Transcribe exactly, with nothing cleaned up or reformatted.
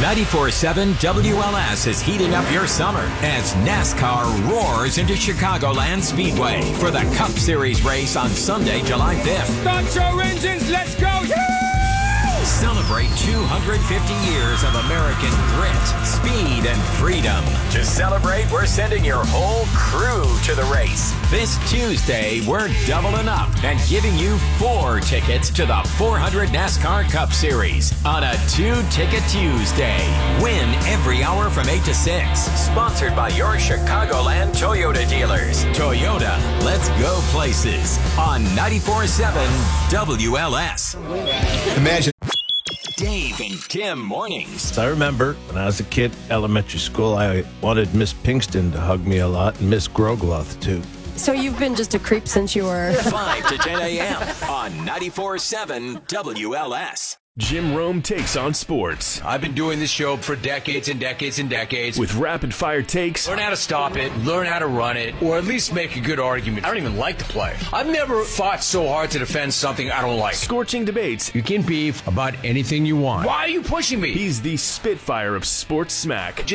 ninety-four point seven W L S is heating up your summer as NASCAR roars into Chicagoland Speedway for the Cup Series race on Sunday, July fifth. Start your engines, let's go! Celebrate two hundred fifty years of American grit, speed, and freedom. To celebrate, we're sending your whole crew to the race. This Tuesday, we're doubling up and giving you four tickets to the four hundred NASCAR Cup Series on a two-ticket Tuesday. Win every hour from eight to six. Sponsored by your Chicagoland Toyota dealers. Toyota, let's go places on ninety-four point seven W L S. Imagine. Dave and Tim mornings. I remember when I was a kid, elementary school, I wanted Miss Pinkston to hug me a lot and Miss Grogloth too. So you've been just a creep since you were... five to ten a.m. on ninety-four point seven W L S. Jim Rome takes on sports. I've been doing this show for decades and decades and decades. With rapid-fire takes. Learn how to stop it, learn how to run it, or at least make a good argument. I don't even like the play. I've never fought so hard to defend something I don't like. Scorching debates. You can beef about anything you want. Why are you pushing me? He's the Spitfire of sports smack.